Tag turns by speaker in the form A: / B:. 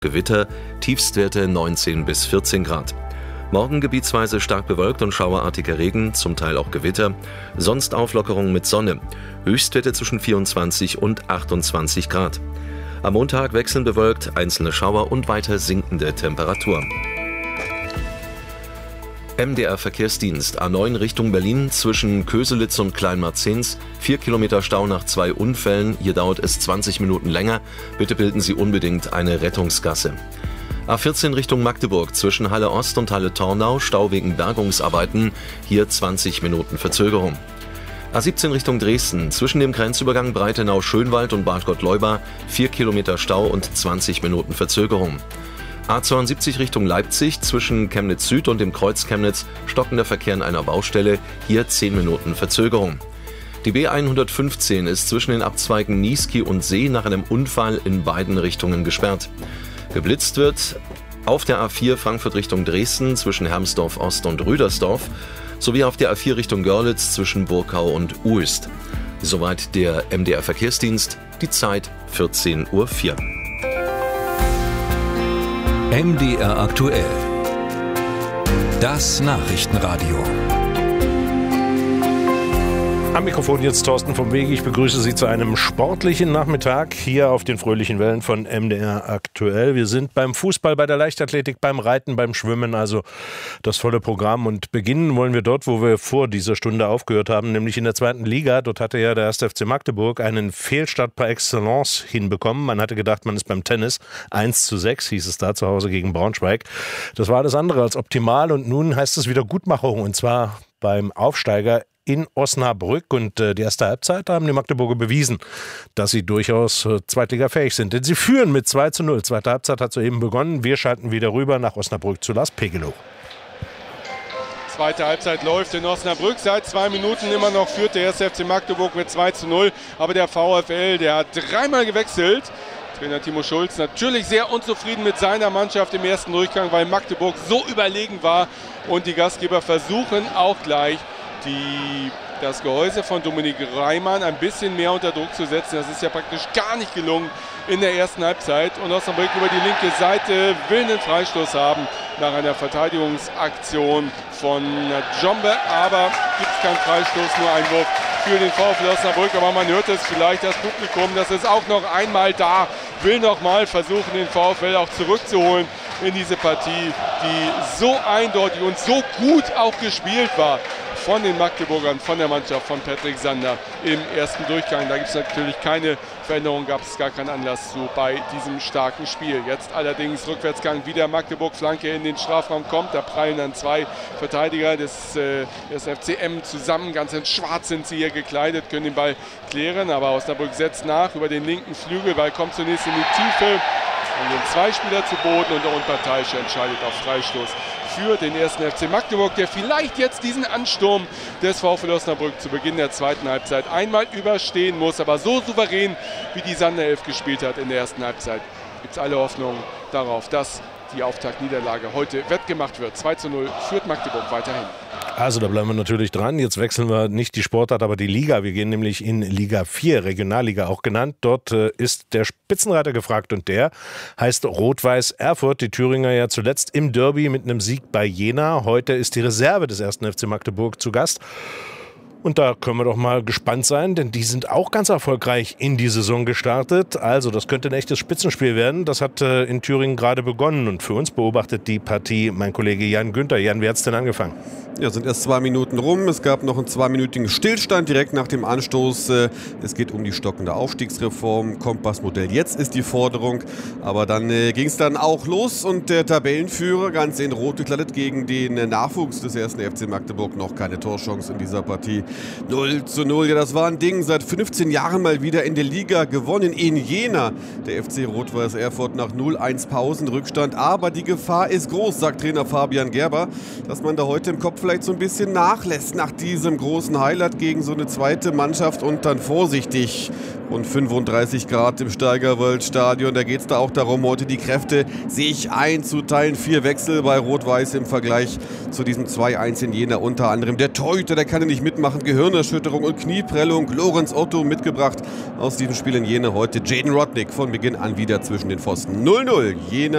A: Gewitter, Tiefstwerte 19 bis 14 Grad. Morgen gebietsweise stark bewölkt und schauerartiger Regen, zum Teil auch Gewitter, sonst Auflockerung mit Sonne. Höchstwerte zwischen 24 und 28 Grad. Am Montag wechselnd bewölkt, einzelne Schauer und weiter sinkende Temperatur. MDR Verkehrsdienst, A9 Richtung Berlin zwischen Köselitz und Kleinmarzens, 4 Kilometer Stau nach 2 Unfällen, hier dauert es 20 Minuten länger, bitte bilden Sie unbedingt eine Rettungsgasse. A14 Richtung Magdeburg zwischen Halle Ost und Halle Tornau, Stau wegen Bergungsarbeiten, hier 20 Minuten Verzögerung. A17 Richtung Dresden zwischen dem Grenzübergang Breitenau-Schönwald und Bad Gottleuba, 4 Kilometer Stau und 20 Minuten Verzögerung. A72 Richtung Leipzig zwischen Chemnitz Süd und dem Kreuz Chemnitz, stockender Verkehr an einer Baustelle, hier 10 Minuten Verzögerung. Die B115 ist zwischen den Abzweigen Niesky und See nach einem Unfall in beiden Richtungen gesperrt. Geblitzt wird auf der A4 Frankfurt Richtung Dresden zwischen Hermsdorf Ost und Rüdersdorf sowie auf der A4 Richtung Görlitz zwischen Burkau und Uelst. Soweit der MDR Verkehrsdienst, die Zeit 14:04 Uhr.
B: MDR aktuell. Das Nachrichtenradio.
C: Am Mikrofon jetzt Thorsten vom Wege. Ich begrüße Sie zu einem sportlichen Nachmittag hier auf den fröhlichen Wellen von MDR aktuell. Wir sind beim Fußball, bei der Leichtathletik, beim Reiten, beim Schwimmen, also das volle Programm. Und beginnen wollen wir dort, wo wir vor dieser Stunde aufgehört haben, nämlich in der 2. Liga. Dort hatte ja der 1. FC Magdeburg einen Fehlstart par excellence hinbekommen. Man hatte gedacht, man ist beim Tennis. 1:6 hieß es da zu Hause gegen Braunschweig. Das war alles andere als optimal und nun heißt es wieder Gutmachung und zwar beim Aufsteiger in Osnabrück. Und die erste Halbzeit haben die Magdeburger bewiesen, dass sie durchaus zweitligafähig sind. Denn sie führen mit 2:0. Zweite Halbzeit hat soeben begonnen. Wir schalten wieder rüber nach Osnabrück zu Lars Pegelow.
D: Zweite Halbzeit läuft in Osnabrück. Seit 2 Minuten immer noch führt der 1. FC Magdeburg mit 2:0. Aber der VfL, der hat dreimal gewechselt. Trainer Timo Schulz natürlich sehr unzufrieden mit seiner Mannschaft im ersten Durchgang, weil Magdeburg so überlegen war. Und die Gastgeber versuchen auch gleich, das Gehäuse von Dominik Reimann ein bisschen mehr unter Druck zu setzen. Das ist ja praktisch gar nicht gelungen in der ersten Halbzeit. Und Osnabrück über die linke Seite will einen Freistoß haben nach einer Verteidigungsaktion von Jombe. Aber gibt es keinen Freistoß, nur Einwurf für den VfL Osnabrück. Aber man hört es vielleicht, das Publikum, das ist auch noch einmal da, will noch mal versuchen, den VfL auch zurückzuholen in diese Partie, die so eindeutig und so gut auch gespielt war von den Magdeburgern, von der Mannschaft von Patrick Sander im ersten Durchgang. Da gibt es natürlich keine Veränderung, gab es gar keinen Anlass zu bei diesem starken Spiel. Jetzt allerdings Rückwärtsgang, wieder Magdeburg-Flanke in den Strafraum kommt. Da prallen dann 2 Verteidiger des FCM zusammen. Ganz in schwarz sind sie hier gekleidet, können den Ball klären. Aber Osnabrück setzt nach über den linken Flügel. Ball kommt zunächst in die Tiefe. Und den 2 Spieler zu Boden und der Unparteiische entscheidet auf Freistoß für den 1. FC Magdeburg, der vielleicht jetzt diesen Ansturm des VfL Osnabrück zu Beginn der zweiten Halbzeit einmal überstehen muss. Aber so souverän, wie die Sander-Elf gespielt hat in der ersten Halbzeit, gibt es alle Hoffnung darauf, dass die Auftaktniederlage heute wettgemacht wird. 2:0 führt Magdeburg weiterhin.
C: Also da bleiben wir natürlich dran. Jetzt wechseln wir nicht die Sportart, aber die Liga. Wir gehen nämlich in Liga 4, Regionalliga auch genannt. Dort ist der Spitzenreiter gefragt und der heißt Rot-Weiß Erfurt. Die Thüringer ja zuletzt im Derby mit einem Sieg bei Jena. Heute ist die Reserve des 1. FC Magdeburg zu Gast. Und da können wir doch mal gespannt sein, denn die sind auch ganz erfolgreich in die Saison gestartet. Also das könnte ein echtes Spitzenspiel werden. Das hat in Thüringen gerade begonnen. Und für uns beobachtet die Partie mein Kollege Jan Günther. Jan, wie hat es denn angefangen?
E: Ja, sind erst 2 Minuten rum. Es gab noch einen 2-minütigen Stillstand direkt nach dem Anstoß. Es geht um die stockende Aufstiegsreform, Kompassmodell. Jetzt ist die Forderung. Aber dann ging es dann auch los und der Tabellenführer ganz in Rot gekleidet gegen den Nachwuchs des 1. FC Magdeburg. Noch keine Torchance in dieser Partie. 0:0. Ja, das war ein Ding. Seit 15 Jahren mal wieder in der Liga gewonnen in Jena. Der FC Rot-Weiß Erfurt nach 0:1 Pausenrückstand. Aber die Gefahr ist groß, sagt Trainer Fabian Gerber, dass man da heute im Kopf vielleicht so ein bisschen nachlässt nach diesem großen Highlight gegen so eine zweite Mannschaft und dann vorsichtig. Rund 35 Grad im Steigerwald-Stadion. Da geht es da auch darum, heute die Kräfte sich einzuteilen. 4 Wechsel bei Rot-Weiß im Vergleich zu diesem 2:1 in Jena. Unter anderem der Torhüter, der kann ja nicht mitmachen. Gehirnerschütterung und Knieprellung. Lorenz Otto mitgebracht aus diesem Spiel in Jena heute. Jaden Rodnick von Beginn an wieder zwischen den Pfosten. 0:0. Jena